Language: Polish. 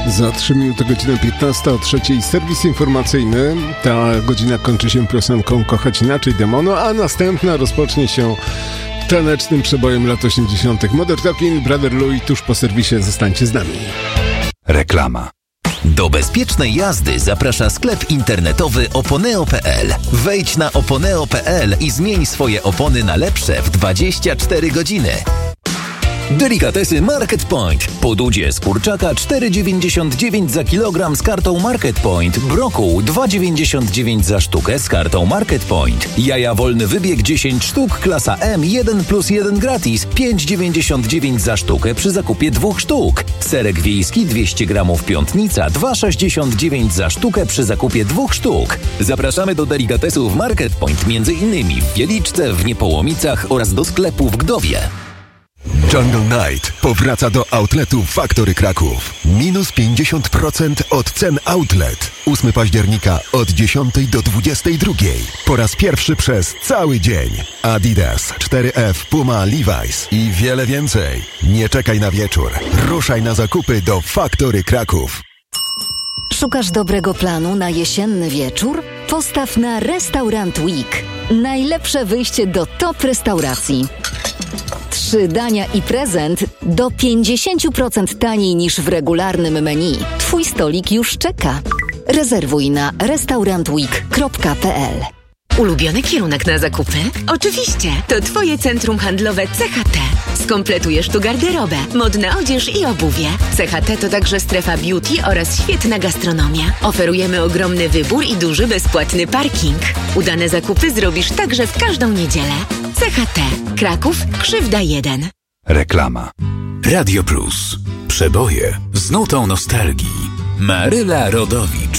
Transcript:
Za 3 minuty godzina 15, o 3:00 serwis informacyjny. Ta godzina kończy się piosenką Kochać Inaczej Demonu, a następna rozpocznie się tanecznym przebojem lat 80. Modern Talking, Brother Louie, tuż po serwisie. Zostańcie z nami. Reklama. Do bezpiecznej jazdy zaprasza sklep internetowy oponeo.pl. Wejdź na oponeo.pl i zmień swoje opony na lepsze w 24 godziny. Delikatesy Market Point. Podudzie z kurczaka 4,99 za kilogram z kartą Market Point. Brokuł 2,99 za sztukę z kartą Market Point. Jaja wolny wybieg 10 sztuk, klasa M, 1+1 gratis, 5,99 za sztukę przy zakupie 2 sztuk. Serek wiejski 200 gramów Piątnica, 2,69 za sztukę przy zakupie 2 sztuk. Zapraszamy do delikatesów Market Point, m.in. w Wieliczce, w Niepołomicach oraz do sklepu w Gdowie. Jungle Night powraca do outletu Factory Kraków. Minus 50% od cen outlet. 8 października od 10 do 22. Po raz pierwszy przez cały dzień. Adidas, 4F, Puma, Levi's i wiele więcej. Nie czekaj na wieczór. Ruszaj na zakupy do Factory Kraków. Szukasz dobrego planu na jesienny wieczór? Postaw na Restaurant Week. Najlepsze wyjście do top restauracji. 3 dania i prezent do 50% taniej niż w regularnym menu. Twój stolik już czeka. Rezerwuj na restaurantweek.pl. Ulubiony kierunek na zakupy? Oczywiście! To Twoje centrum handlowe CHT. Skompletujesz tu garderobę, modna odzież i obuwie. CHT to także strefa beauty oraz świetna gastronomia. Oferujemy ogromny wybór i duży bezpłatny parking. Udane zakupy zrobisz także w każdą niedzielę. CHT. Kraków, Krzywda 1. Reklama. Radio Plus. Przeboje z nutą nostalgii. Maryla Rodowicz.